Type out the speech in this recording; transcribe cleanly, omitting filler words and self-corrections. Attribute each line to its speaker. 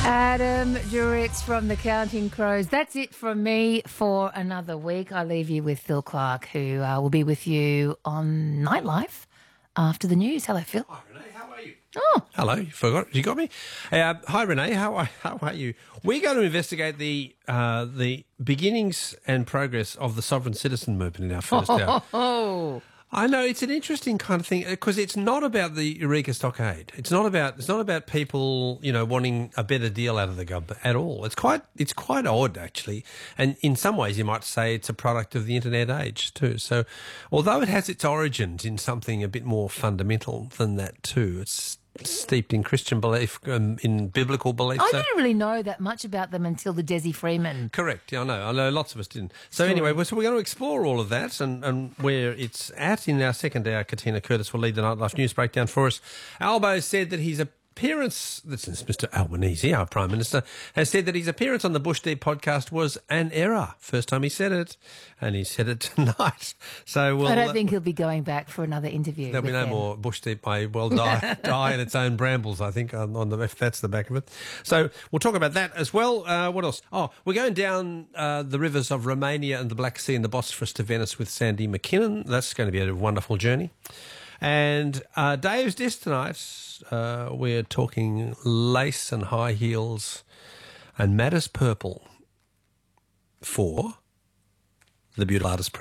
Speaker 1: Adam Durix from the Counting Crows. That's it from me for another week. I leave you with Phil Clark, who will be with you on Nightlife after the news. Hello, Phil.
Speaker 2: Hi, Renee. How are you?
Speaker 1: Oh.
Speaker 2: Hello. You forgot? You got me? Hi, Renee. How are you? We're going to investigate the beginnings and progress of the sovereign citizen movement in our first hour.
Speaker 1: Oh.
Speaker 2: I know it's an interesting kind of thing because it's not about the Eureka Stockade. It's not about people, wanting a better deal out of the government at all. It's quite odd actually, and in some ways you might say it's a product of the internet age too. So, although it has its origins in something a bit more fundamental than that too, it's steeped in Christian belief, in biblical belief.
Speaker 1: I didn't really know that much about them until the Desi Freeman.
Speaker 2: Correct. Yeah, I know lots of us didn't. So anyway, we're going to explore all of that and where it's at in our second hour. Katina Curtis will lead the Nightlife News Breakdown for us. Albo said that his appearance, this is Mr Albanese, our Prime Minister, has said that his appearance on the Bush Deep podcast was an error. First time he said it, and he said it tonight. So
Speaker 1: I don't think he'll be going back for another interview.
Speaker 2: There'll be no more Bush Deep may well die in its own brambles, I think, if that's the back of it. So we'll talk about that as well. What else? Oh, we're going down the rivers of Romania and the Black Sea and the Bosphorus to Venice with Sandy McKinnon. That's going to be a wonderful journey. And Dave's Disc tonight, we're talking lace and high heels and Matters Purple for the beautiful artist